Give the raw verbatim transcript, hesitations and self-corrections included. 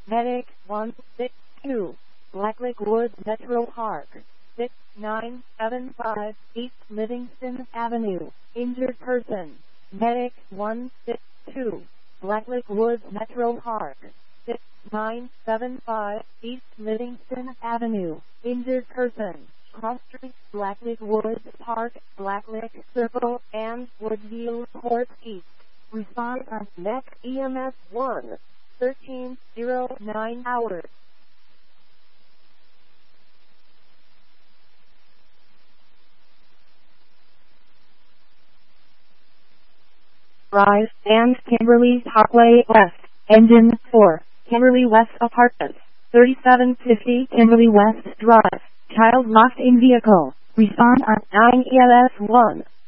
Medic one six two, Blacklick Woods Metro Park, six nine seven five, East Livingston Avenue, injured person. Medic one six two, Blacklick Woods Metro Park, six nine seven five, East Livingston Avenue, injured person. Cross Street, Blacklick Woods Park, Blacklick Circle, and Woodview Court East. Response on M E C E M S one, thirteen oh nine hours. Rise and Kimberly Parkway West, Engine four, Kimberly West Apartments, thirty-seven fifty Kimberly West Drive, child lost in vehicle. Respond on nine E M S one.